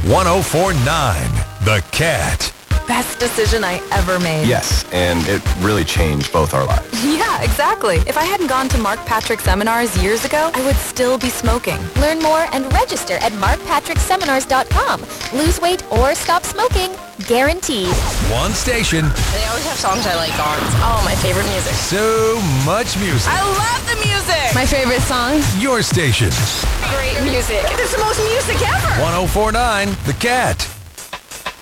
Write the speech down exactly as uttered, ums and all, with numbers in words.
one oh four point nine The Cat. Best decision I ever made. Yes, and it really changed both our lives. Yeah, exactly. If I hadn't gone to Mark Patrick Seminars years ago, I would still be smoking. Learn more and register at mark patrick seminars dot com. Lose weight or stop smoking. Guaranteed. One station. They always have songs I like on. Oh, my favorite music. So much music. I love the music. My favorite song? Your station. Great music. It's the most music ever. one oh four point nine The Cat.